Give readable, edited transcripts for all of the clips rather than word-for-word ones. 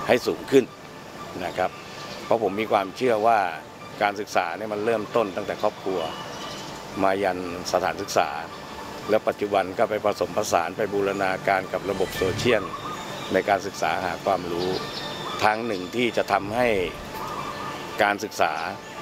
ให้สูงขึ้นนะครับเพราะผมมีความเชื่อว่าการศึกษาเนี่ยมันเริ่มต้นตั้งแต่ครอบครัวมายันสถานศึกษาแล้วปัจจุบันก็ไปผสมผสานไปบูรณาการกับระบบโซเชียลในการศึกษาหาความรู้ทางหนึ่งที่จะทำให้การศึกษา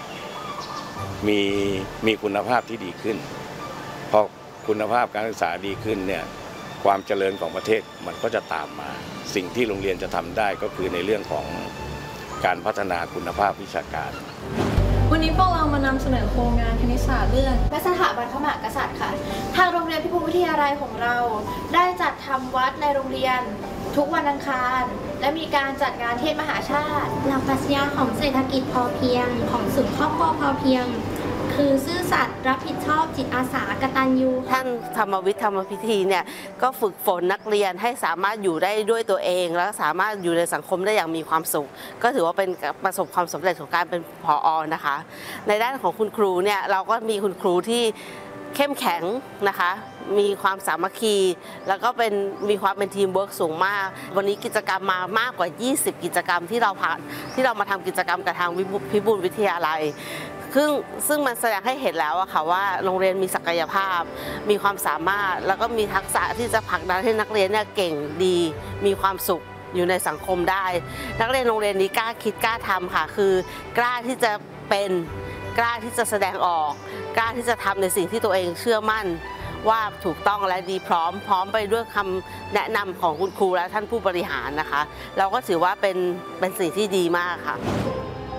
มีคุณภาพที่ดีขึ้นพอคุณภาพการศึกษาดีขึ้นเนี่ยความเจริญของประเทศมันก็จะตามมาสิ่งที่โรงเรียนจะทำได้ก็คือในเรื่องของการพัฒนาคุณภาพวิชาการวันนี้พวกเรามานำเสนอโครงงานคณิตศาสตร์เรื่องและสถาบันพระมหากษัตริย์ค่ะทางโรงเรียนพิบูลวิทยาลัยของเราได้จัดทำวัดในโรงเรียนทุกวันอังคารและมีการจัดงานเทศมหาชาติหลักปรัชญาของเศรษฐกิจพอเพียงของศูนย์ครอบครัวพอเพียงคือซื่อสัตย์รับผิดชอบจิตอาสากตัญญูท่านธรรมวิทย์ธรรมพิธีเนี่ยก็ฝึกฝนนักเรียนให้สามารถอยู่ได้ด้วยตัวเองและสามารถอยู่ในสังคมได้อย่างมีความสุขก็ถือว่าเป็นประสบความสำเร็จของการเป็นผอ.นะคะในด้านของคุณครูเนี่ยเราก็มีคุณครูที่เข้มแข็งนะคะมีความสามัคคีแล้วก็มีความเป็นทีมเวิร์กสูงมากวันนี้กิจกรรมมามากกว่า20กิจกรรมที่เรามาทำกิจกรรมกับทางพิบูลวิทยาลัยซึ่งมันแสดงให้เห็นแล้วอะค่ะว่าโรงเรียนมีศักยภาพมีความสามารถแล้วก็มีทักษะที่จะผลักดันให้นักเรียนเนี่ยเก่งดีมีความสุขอยู่ในสังคมได้นักเรียนโรงเรียนนี้กล้าคิดกล้าทำค่ะคือกล้าที่จะเป็นกล้าที่จะแสดงออกกล้าที่จะทำในสิ่งที่ตัวเองเชื่อมั่นว่าถูกต้องและดีพร้อมไปด้วยคำแนะนำของคุณครูและท่านผู้บริหารนะคะเราก็ถือว่าเป็นสิ่งที่ดีมากค่ะ